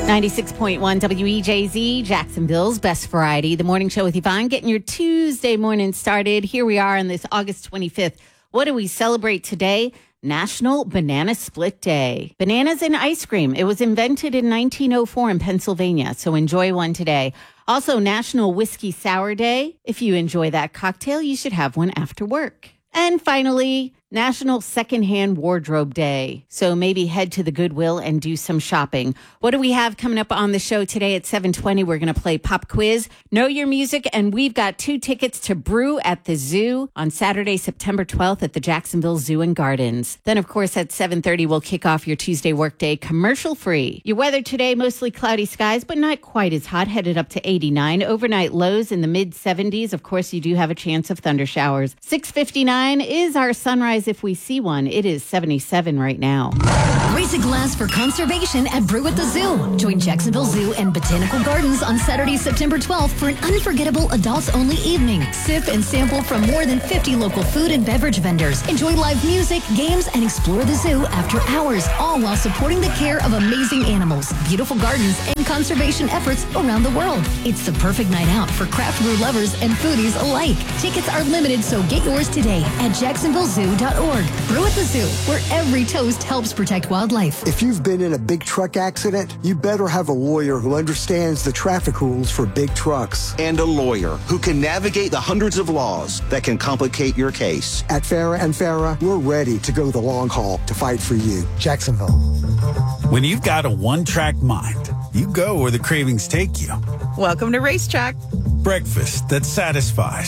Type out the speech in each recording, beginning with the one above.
96.1 WEJZ, Jacksonville's best variety. The morning show with Yvonne, getting your Tuesday morning started. Here we are on this August 25th. What do we celebrate today? National Banana Split Day. Bananas and ice cream. It was invented in 1904 in Pennsylvania, so enjoy one today. Also, National Whiskey Sour Day. If you enjoy that cocktail, you should have one after work. And finally, National Secondhand Wardrobe Day. So maybe head to the Goodwill and do some shopping. What do we have coming up on the show today at 7:20? We're going to play Pop Quiz, Know Your Music, and we've got 2 tickets to Brew at the Zoo on Saturday, September 12th at the Jacksonville Zoo and Gardens. Then, of course, at 7:30, we'll kick off your Tuesday workday commercial-free. Your weather today, mostly cloudy skies, but not quite as hot, headed up to 89. Overnight lows in the mid-70s. Of course, you do have a chance of thunder showers. 6:59 is our sunrise if we see one. It is 77 right now. Raise a glass for conservation at Brew at the Zoo. Join Jacksonville Zoo and Botanical Gardens on Saturday, September 12th for an unforgettable adults-only evening. Sip and sample from more than 50 local food and beverage vendors. Enjoy live music, games, and explore the zoo after hours, all while supporting the care of amazing animals, beautiful gardens, and conservation efforts around the world. It's the perfect night out for craft brew lovers and foodies alike. Tickets are limited, so get yours today at jacksonvillezoo.org. Brew at the Zoo, where every toast helps protect wildlife. If you've been in a big truck accident, you better have a lawyer who understands the traffic rules for big trucks. And a lawyer who can navigate the hundreds of laws that can complicate your case. At Farah and Farah, we're ready to go the long haul to fight for you. Jacksonville. When you've got a one-track mind, you go where the cravings take you. Welcome to Racetrack. Breakfast that satisfies.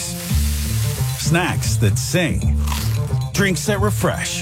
Snacks that sing. Drinks that refresh.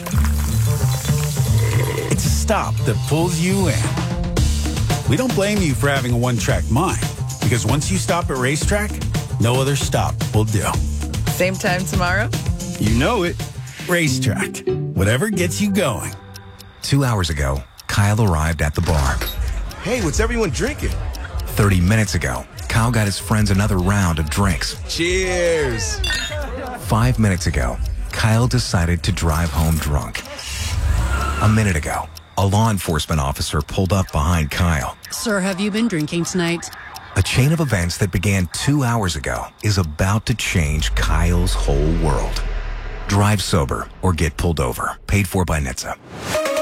It's a stop that pulls you in. We don't blame you for having a one-track mind, because once you stop at Racetrack, no other stop will do. Same time tomorrow? You know it. Racetrack. Whatever gets you going. 2 hours ago, Kyle arrived at the bar. Hey, what's everyone drinking? 30 minutes ago, Kyle got his friends another round of drinks. Cheers. 5 minutes ago, Kyle decided to drive home drunk. A minute ago, a law enforcement officer pulled up behind Kyle. Sir, have you been drinking tonight? A chain of events that began 2 hours ago is about to change Kyle's whole world. Drive sober or get pulled over. Paid for by NHTSA.